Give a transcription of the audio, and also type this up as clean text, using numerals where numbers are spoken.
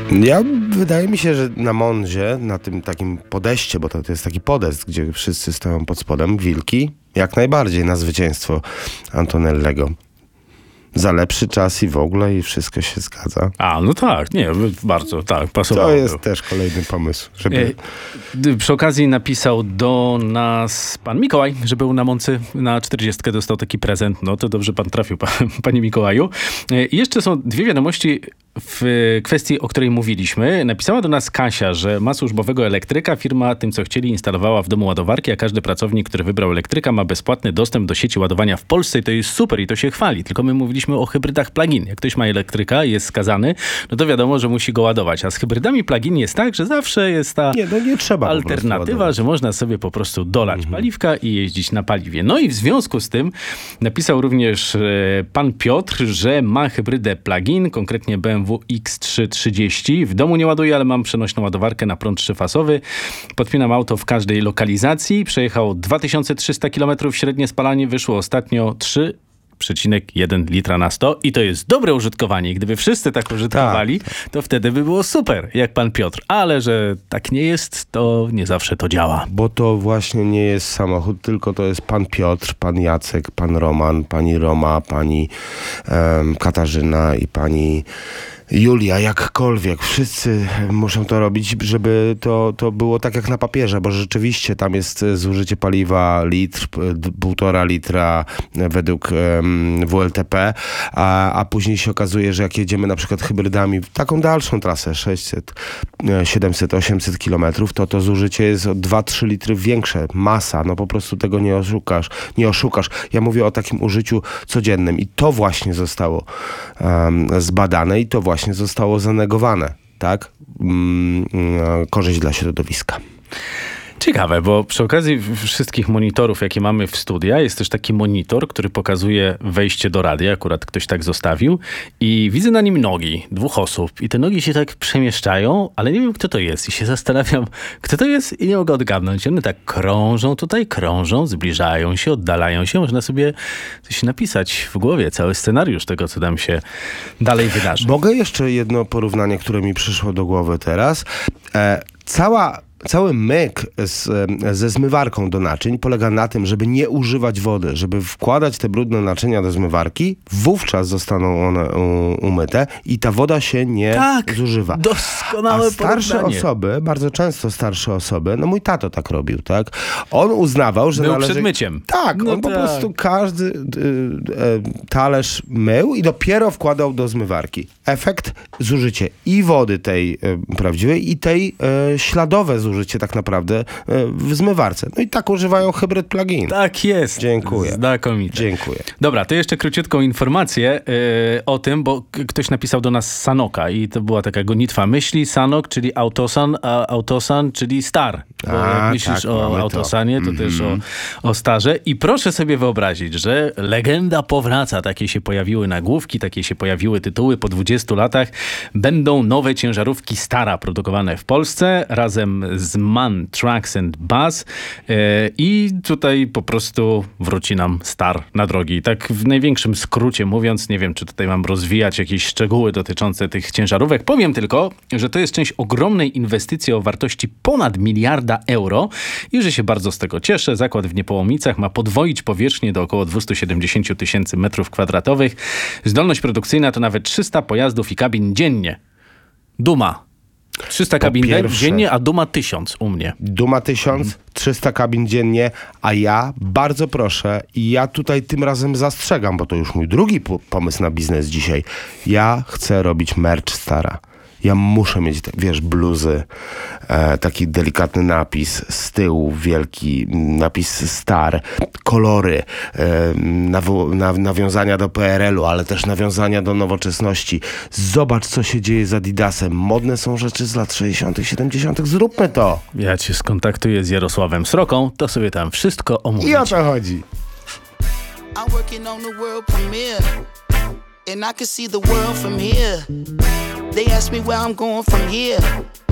Wydaje mi się, że na Monzie, na tym takim podejście, bo to jest taki podest, gdzie wszyscy stoją pod spodem, wilki, jak najbardziej na zwycięstwo Antonellego. Za lepszy czas i w ogóle i wszystko się zgadza. No tak, nie, bardzo, tak, pasowało. To jest też kolejny pomysł, żeby... Przy okazji napisał do nas pan Mikołaj, że był na Moncy na 40, dostał taki prezent. No to dobrze pan trafił, panie Mikołaju. I jeszcze są dwie wiadomości w kwestii, o której mówiliśmy. Napisała do nas Kasia, że ma służbowego elektryka. Firma tym, co chcieli, instalowała w domu ładowarki, a każdy pracownik, który wybrał elektryka, ma bezpłatny dostęp do sieci ładowania w Polsce i to jest super i to się chwali. Tylko my mówiliśmy o hybrydach plug-in. Jak ktoś ma elektryka i jest skazany, no to wiadomo, że musi go ładować. A z hybrydami plug-in jest tak, że zawsze jest ta nie trzeba alternatywa, że można sobie po prostu dolać paliwka i jeździć na paliwie. No i w związku z tym napisał również pan Piotr, że ma hybrydę plug-in, konkretnie BMW X330. W domu nie ładuję, ale mam przenośną ładowarkę na prąd trzyfazowy. Podpinam auto w każdej lokalizacji. Przejechał 2300 km, średnie spalanie wyszło ostatnio 3,1 litra na 100 i to jest dobre użytkowanie. Gdyby wszyscy tak użytkowali, to wtedy by było super, jak pan Piotr. Ale że tak nie jest, to nie zawsze to działa. Bo to właśnie nie jest samochód, tylko to jest pan Piotr, pan Jacek, pan Roman, pani Roma, pani Katarzyna i pani Julia, jakkolwiek. Wszyscy muszą to robić, żeby to było tak jak na papierze, bo rzeczywiście tam jest zużycie paliwa litr, 1,5 litra według WLTP, a później się okazuje, że jak jedziemy na przykład hybrydami w taką dalszą trasę, 600, 700, 800 kilometrów, to zużycie jest o 2-3 litry większe. Masa, no po prostu tego nie oszukasz. Ja mówię o takim użyciu codziennym i to właśnie zostało zbadane i to właśnie zostało zanegowane, tak? Korzyść dla środowiska. Ciekawe, bo przy okazji wszystkich monitorów, jakie mamy w studia, jest też taki monitor, który pokazuje wejście do radia, akurat ktoś tak zostawił i widzę na nim nogi 2 osób i te nogi się tak przemieszczają, ale nie wiem, kto to jest i się zastanawiam, kto to jest i nie mogę odgadnąć. One tak krążą, zbliżają się, oddalają się, można sobie coś napisać w głowie, cały scenariusz tego, co tam się dalej wydarzy. Mogę jeszcze jedno porównanie, które mi przyszło do głowy teraz. Cały myk ze zmywarką do naczyń polega na tym, żeby nie używać wody, żeby wkładać te brudne naczynia do zmywarki, wówczas zostaną one umyte i ta woda się nie zużywa. Doskonałe A starsze osoby, bardzo często starsze osoby, no mój tato tak robił, tak? On uznawał, że należy... przed myciem. Tak, on po prostu każdy talerz mył i dopiero wkładał do zmywarki. Efekt, zużycie i wody tej prawdziwej i tej śladowe zużycie tak naprawdę w zmywarce. No i tak używają hybryd plug-in. Tak jest. Dziękuję. Znakomicie. Dziękuję. Dobra, to jeszcze króciutką informację o tym, bo ktoś napisał do nas Sanoka i to była taka gonitwa myśli. Sanok, czyli Autosan, a Autosan, czyli Star. Bo jak myślisz o Autosanie, to też o Starze. I proszę sobie wyobrazić, że legenda powraca. Takie się pojawiły nagłówki, takie się pojawiły tytuły. Po 20 latach będą nowe ciężarówki Stara produkowane w Polsce razem z MAN Trucks and Bus i tutaj po prostu wróci nam Star na drogi. Tak w największym skrócie mówiąc, nie wiem, czy tutaj mam rozwijać jakieś szczegóły dotyczące tych ciężarówek. Powiem tylko, że to jest część ogromnej inwestycji o wartości ponad 1 miliarda euro i że się bardzo z tego cieszę. Zakład w Niepołomicach ma podwoić powierzchnię do około 270 tysięcy metrów kwadratowych. Zdolność produkcyjna to nawet 300 pojazdów i kabin dziennie. Duma. 300 kabin dziennie, a Duma 1000 u mnie. Duma 1000, 300 kabin dziennie, a ja bardzo proszę i ja tutaj tym razem zastrzegam, bo to już mój drugi pomysł na biznes dzisiaj. Ja chcę robić merch Stara. Ja muszę mieć, wiesz, bluzy, taki delikatny napis, z tyłu wielki napis Star, kolory, nawiązania do PRL-u, ale też nawiązania do nowoczesności. Zobacz, co się dzieje z Adidasem. Modne są rzeczy z lat 60., 70. Zróbmy to. Ja cię skontaktuję z Jarosławem Sroką, to sobie tam wszystko omówić. I o to chodzi. I'm working on the world premiere, and I can see the world from here. They ask me where I'm going from here.